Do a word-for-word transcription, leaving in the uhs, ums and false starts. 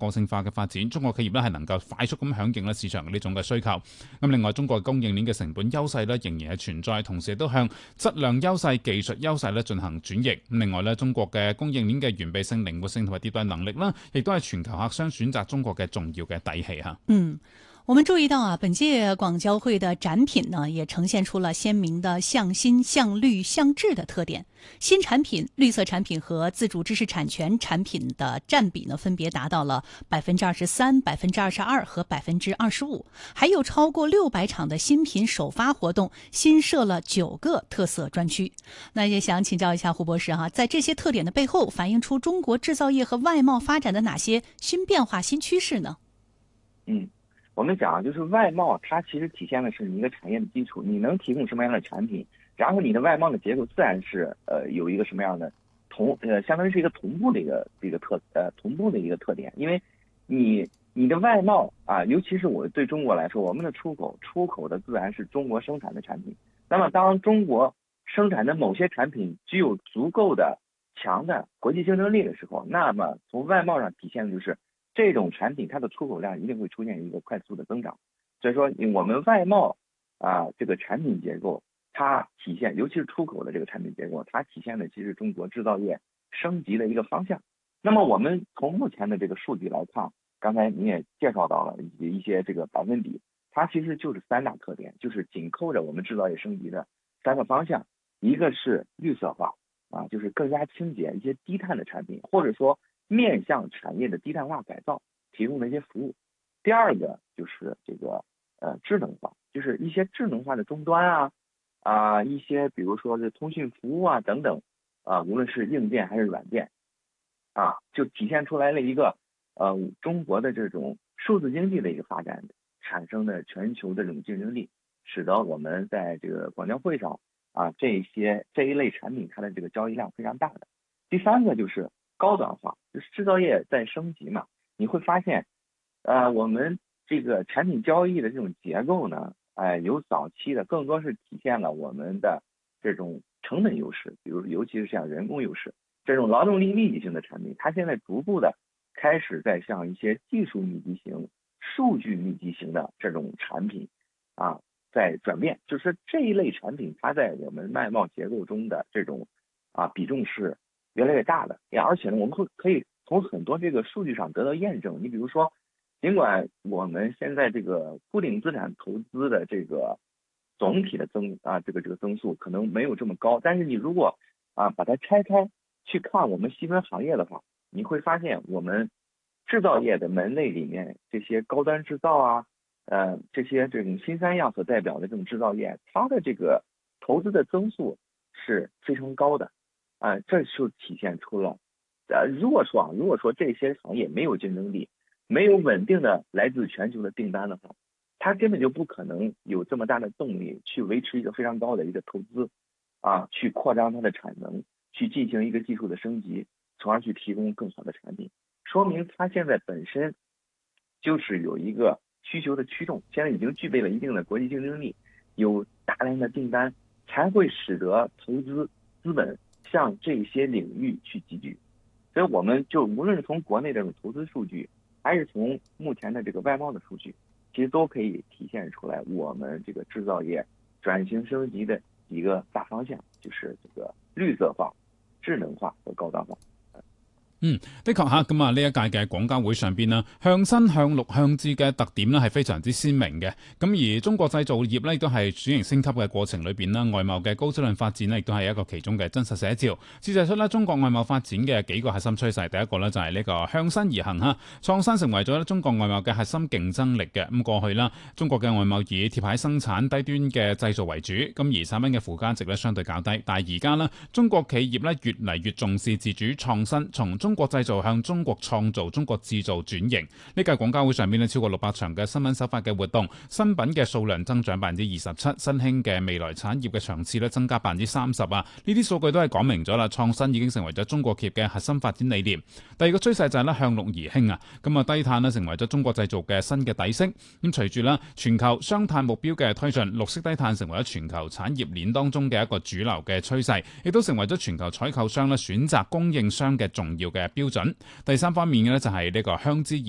個性化嘅發展，中國企業咧係能夠快速咁響應咧市場嘅呢種嘅需求。咁另外，中國供應鏈嘅成本優勢咧仍然係存在，同時亦都向質量優勢、技術優勢咧進行轉移。另外咧，中國嘅供應鏈嘅完備性、靈活性同埋迭代能力啦，亦都係全球客商選擇中國嘅重要嘅底氣嚇。 嗯。我們注意到啊，本屆廣交會的展品呢，也呈現出了鮮明的向新、向綠、向智的特點。新產品、綠色產品和自主知識產權產品的佔比呢，分別達到了百分之二十三、百分之二十二和百分之二十五。還有超過六百場的新品首發活動，新設了九個特色專區。那也想請教一下胡博士哈，在這些特點的背後，反映出中國製造業和外貿發展的哪些新變化、新趨勢呢？ 嗯。我們講就是外貿，它其實體現的是你一個產業的基礎，你能提供什麼樣的產品，然後你的外貿的結構自然是呃有一個什麼樣的同呃相當於是一個同步的一個這個特呃同步的一個特點，因為你你的外貿啊，尤其是我對中國來說，我們的出口出口的自然是中國生產的產品，那麼當中國生產的某些產品具有足夠的強的國際競爭力的時候，那麼從外貿上體現的就是這種產品它的出口量一定會出現一個快速的增長，所以說我們外貿啊這個產品結構，它體現尤其是出口的這個產品結構，它體現的其實中國製造業升級的一個方向。那麼我們從目前的這個數據來看，剛才你也介紹到了一些這個百分比，它其實就是三大特點，就是緊扣着我們製造業升級的三個方向，一個是綠色化啊，就是更加清潔一些低碳的產品，或者說面向產業的低碳化改造提供的一些服務。第二個就是這個呃智能化，就是一些智能化的終端啊啊一些比如說是通訊服務啊等等啊，無論是硬件還是軟件啊，就體現出來了一個呃中國的這種數字經濟的一個發展產生的全球的這種競爭力，使得我們在這個廣交會上啊這一些這一類產品它的這個交易量非常大的。第三個就是高端化，就是製造業在升級嘛，你會發現，呃，我們這個產品交易的這種結構呢，哎、呃，有早期的，更多是體現了我們的這種成本優勢，比如尤其是像人工優勢，這種勞動力密集型的產品，它現在逐步的開始在向一些技術密集型、數據密集型的這種產品啊，在轉變，就是這一類產品，它在我們外貿結構中的這種啊比重是越來越大的，而且呢，我們會可以從很多這個數據上得到驗證。你比如說，儘管我們現在這個固定資產投資的這個總體的增啊，這個這個增速可能沒有這麼高，但是你如果啊把它拆開去看我們細分行業的話，你會發現我們製造業的門類裡面這些高端製造啊，呃這些這種新三樣所代表的這種製造業，它的這個投資的增速是非常高的。啊，這就體現出了，呃，如果說啊，如果說這些行業沒有競爭力，沒有穩定的來自全球的訂單的話，它根本就不可能有這麼大的動力去維持一個非常高的一個投資，啊，去擴張它的產能，去進行一個技術的升級，從而去提供更好的產品，說明它現在本身就是有一個需求的驅動，現在已經具備了一定的國際競爭力，有大量的訂單，才會使得投資資本向這些領域去集聚，所以我們就無論是從國內這種投資數據，還是從目前的這個外貿的數據，其實都可以體現出來我們這個製造業轉型升級的幾個大方向，就是這個綠色化、智能化和高端化。 嗯，的確嚇，咁啊呢一屆嘅廣交會上邊啦，向新、向綠、向智嘅特點咧係非常之鮮明嘅。咁而中國製造業咧亦都係轉型升級嘅過程裏邊啦，外貿嘅高質量發展咧亦都係一個其中嘅真實寫照。展示出咧中國外貿發展嘅幾個核心趨勢，第一個咧就係呢個向新而行嚇，創新成為咗中國外貿嘅核心競爭力嘅。咁過去啦，中國嘅外貿以貼牌生產、低端嘅製造為主，咁而產品嘅附加值咧相對較低。但係而家咧，中國企業咧越嚟越重視自主創新，從中中國製造向中國創造、中國製造轉型。呢屆廣交會上邊咧，超過六百場嘅新聞首發嘅活動，新品嘅數量增長百分之二十七，新興嘅未來產業嘅場次咧增加百分之三十啊！呢啲數據都係講明咗啦，創新已經成為咗中國企業嘅核心發展理念。第二個趨勢就係咧向綠而興啊，咁啊低碳咧成為咗中國製造嘅新嘅底色。咁隨住啦全球雙碳目標嘅推進，綠色低碳成為咗全球產業鏈當中嘅一個主流嘅趨勢，亦都成為咗全球採購商咧選擇供應商嘅重要嘅標準。第三方面嘅咧就係呢個向之